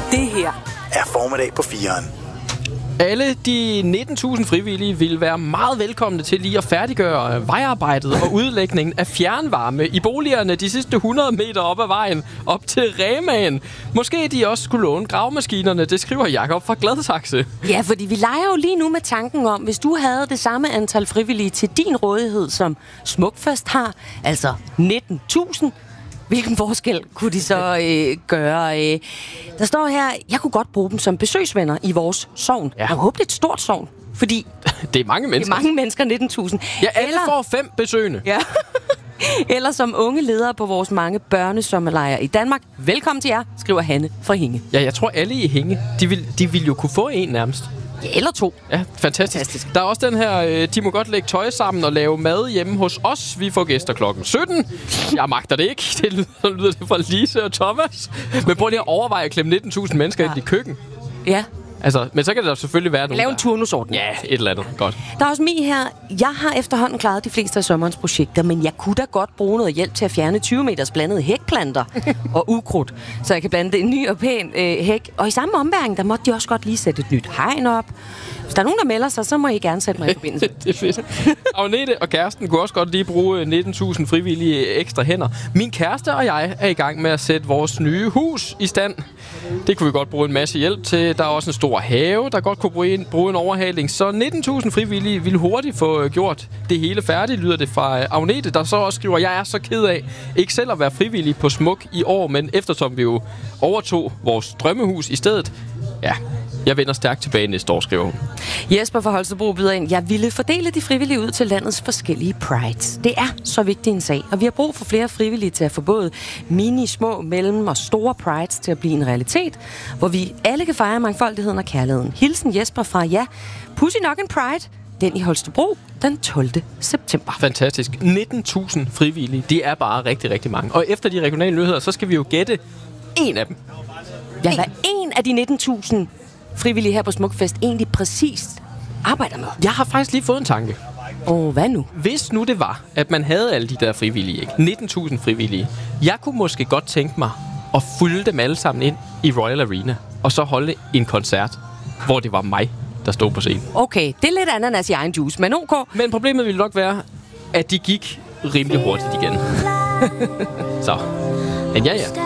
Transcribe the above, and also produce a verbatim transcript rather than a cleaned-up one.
Det her er formiddag på fireren. Alle de nitten tusind frivillige vil være meget velkomne til lige at færdiggøre vejarbejdet og udlægningen af fjernvarme i boligerne de sidste hundrede meter op ad vejen, op til Remaen. Måske de også skulle låne gravemaskinerne, det skriver Jakob fra Gladsaxe. Ja, fordi vi leger jo lige nu med tanken om, hvis du havde det samme antal frivillige til din rådighed, som Smukfest har, altså nitten tusind, hvilken forskel kunne de så øh, gøre? Øh? Der står her, jeg kunne godt bruge dem som besøgsvenner i vores sogn. Ja. Jeg håber, det er et stort sogn, fordi det er mange mennesker. Det er mange mennesker, nitten tusind. Ja, alle Eller... får fem besøgende. Ja. Eller som unge ledere på vores mange børnesommerlejre i Danmark. Velkommen til jer, skriver Hanne fra Hinge. Ja, jeg tror alle i Hinge, de vil, de vil jo kunne få en nærmest. Ja, eller to. Ja, fantastisk. fantastisk. Der er også den her, øh, de må godt lægge tøj sammen og lave mad hjemme hos os. Vi får gæster klokken sytten. Jeg magter det ikke. Det lyder, så lyder det fra Lise og Thomas. Men prøv lige at overveje at klemme nitten tusind mennesker ja. ind i køkken. Ja. Altså, men så kan det der selvfølgelig være nogen. Lave en turnusorden. Ja, et eller andet. Godt. Der er også mig her. Jeg har efterhånden klaret de fleste af sommerens projekter, men jeg kunne da godt bruge noget hjælp til at fjerne tyve meters blandede hækplanter og ukrudt, så jeg kan blande en ny og pæn øh, hæk. Og i samme ombæring, der måtte de også godt lige sætte et nyt hegn op. Hvis der er nogen, der melder sig, så må I gerne sætte mig i forbindelse. Det er fedt. Agnete og kæresten kunne også godt lige bruge nitten tusind frivillige ekstra hænder. Min kæreste og jeg er i gang med at sætte vores nye hus i stand. Det kunne vi godt bruge en masse hjælp til. Der er også en stor have, der godt kunne bruge en, bruge en overhaling. Så nitten tusind frivillige ville hurtigt få gjort det hele færdigt, lyder det fra Agnete, der så også skriver, jeg er så ked af ikke selv at være frivillig på Smuk i år, men eftersom vi jo overtog vores drømmehus i stedet, ja, jeg vender stærkt tilbage næste år, skriver hun. Jesper fra Holstebro byder ind. Jeg ville fordele de frivillige ud til landets forskellige prides. Det er så vigtig en sag, og vi har brug for flere frivillige til at få både mini, små, mellem og store prides til at blive en realitet, hvor vi alle kan fejre mangfoldigheden og kærligheden. Hilsen Jesper fra, ja, pudsigt nok en pride, den i Holstebro den tolvte september. Fantastisk. nitten tusind frivillige, det er bare rigtig, rigtig mange. Og efter de regionale nyheder, så skal vi jo gætte en af dem. Ja, hvad en af de nitten tusind frivillige her på Smukfest egentlig præcis arbejder med? Jeg har faktisk lige fået en tanke. Åh, hvad nu? Hvis nu det var, at man havde alle de der frivillige, ikke? nitten tusind frivillige. Jeg kunne måske godt tænke mig at fylde dem alle sammen ind i Royal Arena, og så holde en koncert, hvor det var mig, der stod på scenen. Okay, det er lidt ananas i egen juice, men ok. Men problemet ville nok være, at de gik rimelig hurtigt igen. Så, men ja, ja.